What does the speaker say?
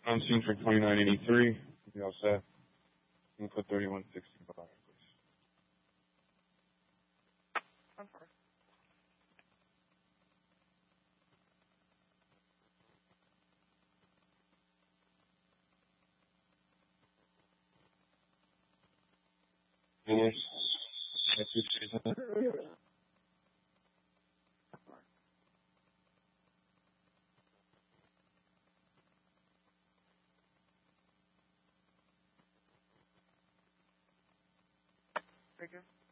I'm seeing for 2983. You all set? You can put 3165, please. I'm sorry. Finish. That's your season. Thank you.